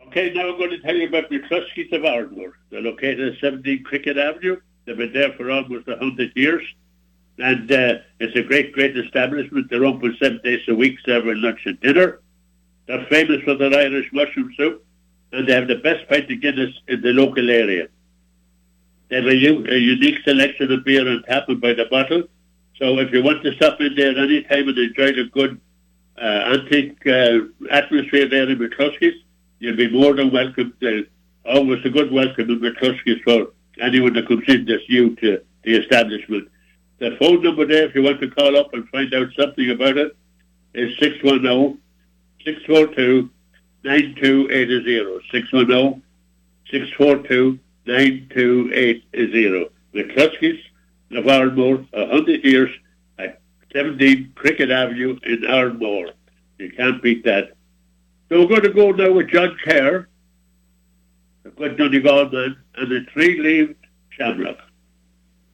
Okay, now I'm going to tell you about McCluskey's of Ardmore. They're located at 17 Cricket Avenue. They've been there for almost 100 years. And it's a great, great establishment. They're open 7 days a week, serving lunch and dinner. They're famous for their Irish mushroom soup. And they have the best pint of Guinness in the local area. They have a unique selection of beer and tap by the bottle. So if you want to stop in there any time and enjoy the good antique atmosphere there in McCluskey's, you'll be more than welcome. Always a good welcome in McCluskey's for anyone that comes in that's new to the establishment. The phone number there, if you want to call up and find out something about it, is 610-642-9280. 610-642-9280. McCluskey's of Ardmore, 100 years at 17 Cricket Avenue in Ardmore. You can't beat that. So we're going to go now with John Kerr, a good Donegal man, and a three-leaved shamrock.